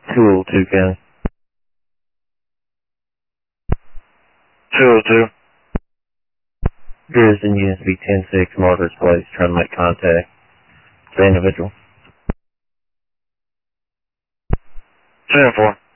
202, County. 202. Garrison Units be 10-6, Margaret's Place, trying to make contact. The individual. 10-4.